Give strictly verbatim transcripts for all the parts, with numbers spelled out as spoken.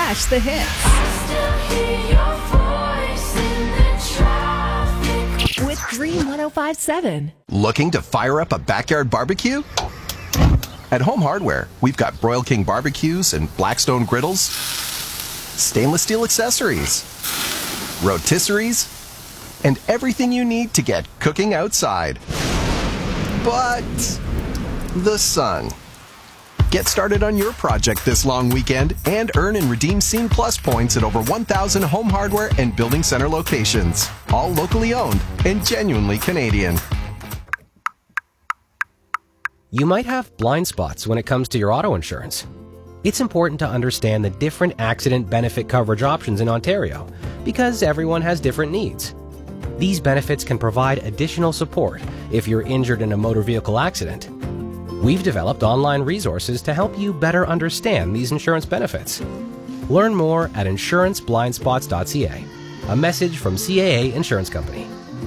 slash the hits. With Dream one oh five point seven. Looking to fire up a backyard barbecue? At Home Hardware, we've got Broil King barbecues and Blackstone griddles, stainless steel accessories, rotisseries, and everything you need to get cooking outside. But the sun. Get started on your project this long weekend and earn and redeem Scene Plus points at over one thousand Home Hardware and Building Center locations. All locally owned and genuinely Canadian. You might have blind spots when it comes to your auto insurance. It's important to understand the different accident benefit coverage options in Ontario because everyone has different needs. These benefits can provide additional support if you're injured in a motor vehicle accident. We've developed online resources to help you better understand these insurance benefits. Learn more at insurance blind spots dot c a. A message from C A A Insurance Company.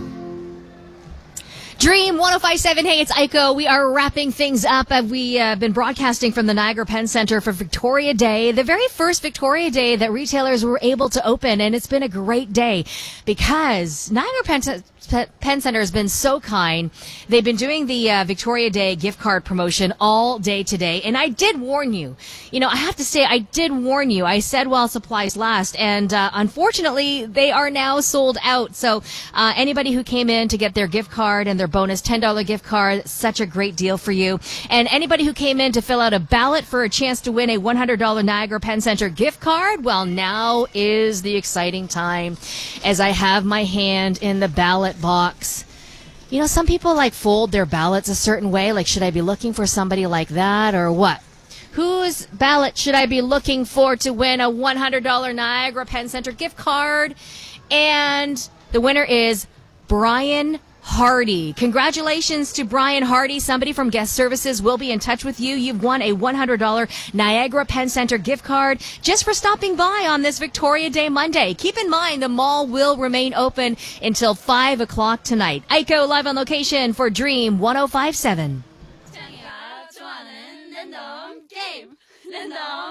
Dream one oh five point seven. Hey, it's Aiko. We are wrapping things up. Uh, we have uh, been broadcasting from the Niagara Pen Centre for Victoria Day, the very first Victoria Day that retailers were able to open, and it's been a great day because Niagara Pen, Pen Centre has been so kind. They've been doing the uh, Victoria Day gift card promotion all day today, and I did warn you. You know, I have to say, I did warn you. I said while supplies last, and uh, unfortunately, they are now sold out. So uh, anybody who came in to get their gift card and their bonus ten dollars gift card, such a great deal for you. And anybody who came in to fill out a ballot for a chance to win a one hundred dollars Niagara Pen Centre gift card, well, now is the exciting time as I have my hand in the ballot box. You know, some people like fold their ballots a certain way. Like, should I be looking for somebody like that or what? Whose ballot should I be looking for to win a one hundred dollars Niagara Pen Centre gift card? And the winner is Brian Hardy. Congratulations to Brian Hardy. Somebody from Guest Services will be in touch with you. You've won a one hundred dollars Niagara Pen Centre gift card just for stopping by on this Victoria Day Monday. Keep in mind, the mall will remain open until five o'clock tonight. Aiko live on location for Dream one oh five point seven.